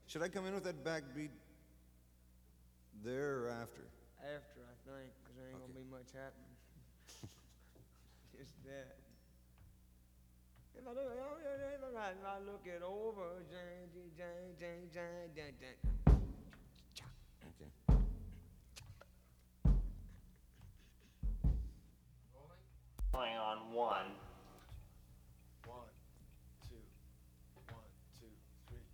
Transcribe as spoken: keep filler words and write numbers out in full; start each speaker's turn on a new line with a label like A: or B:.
A: Should I come in with that backbeat there or after?
B: After, I think, because there ain't
A: Okay.
B: gonna be much happening. Just that. If I look, if I, if I look it over, jang, jang, jang, jang, jang, jang, jang.
A: Okay.
C: Going on one.